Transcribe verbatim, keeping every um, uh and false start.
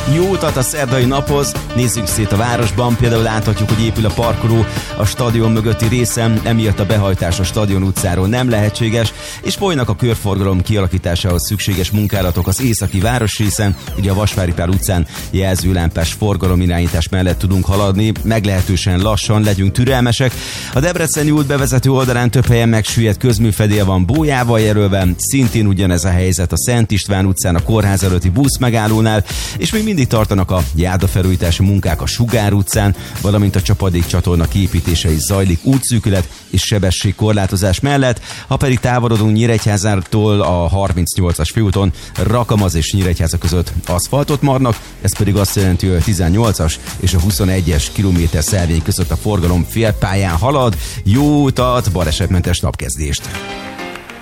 Jó utat a szerdai naphoz, nézzünk szét a városban, például láthatjuk, hogy épül a parkoló a stadion mögötti részen, emiatt a behajtás a Stadion utcáról nem lehetséges, és folynak a körforgalom kialakításához szükséges munkálatok az északi városrészen, ugye a Vasvári Pál utcán jelzőlámpás forgalomirányítás mellett tudunk haladni, meglehetősen lassan, legyünk türelmesek. A Debreceni út bevezető oldalán több helyen megsüllyedt közműfedél van bójával jelölve, szintén ugyanez a helyzet a Szent István utcán, a kórház előtti busz megállónál, és még mindig tartanak a járdafelújítási munkák a Sugár utcán, valamint a Csapadék csatorna kiépítése is zajlik útszűkület és sebességkorlátozás mellett. Ha pedig távolodunk Nyíregyházától a harmincnyolcas főúton Rakamaz és Nyíregyháza között aszfaltot marnak, ez pedig azt jelenti, hogy a tizennyolcas és a huszonegyes kilométer szelvény között a forgalom félpályán halad. Jó utat, balesetmentes napkezdést!